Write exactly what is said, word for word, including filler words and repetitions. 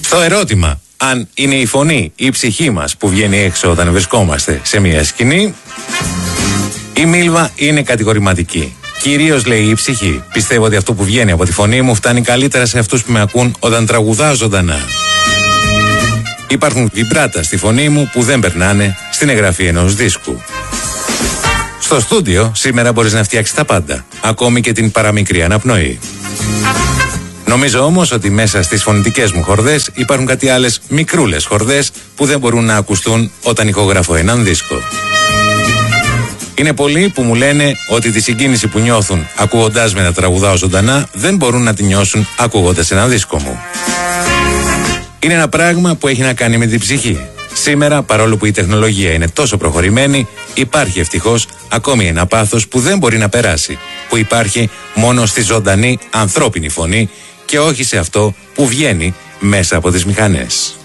Στο ερώτημα αν είναι η φωνή ή η ψυχή μας που βγαίνει έξω όταν βρισκόμαστε σε μια σκηνή, η Μίλβα είναι κατηγορηματική. Κυρίως λέει η ψυχή. Πιστεύω ότι αυτό που βγαίνει από τη φωνή μου φτάνει καλύτερα σε αυτούς που με ακούν όταν τραγουδάω ζωντανά. Υπάρχουν βιμπράτα στη φωνή μου που δεν περνάνε στην εγγραφή ενός δίσκου. Στο στούντιο σήμερα μπορείς να φτιάξεις τα πάντα, ακόμη και την παραμικρή αναπνοή. Νομίζω όμως ότι μέσα στις φωνητικές μου χορδές υπάρχουν κάτι άλλες μικρούλες χορδές που δεν μπορούν να ακουστούν όταν ηχογραφώ έναν δίσκο. Είναι πολλοί που μου λένε ότι τη συγκίνηση που νιώθουν ακούγοντάς με να τραγουδάω ζωντανά δεν μπορούν να τη νιώσουν ακούγοντας έναν δίσκο μου. Είναι ένα πράγμα που έχει να κάνει με την ψυχή. Σήμερα, παρόλο που η τεχνολογία είναι τόσο προχωρημένη, υπάρχει ευτυχώς ακόμη ένα πάθος που δεν μπορεί να περάσει, που υπάρχει μόνο στη ζωντανή ανθρώπινη φωνή και όχι σε αυτό που βγαίνει μέσα από τις μηχανές.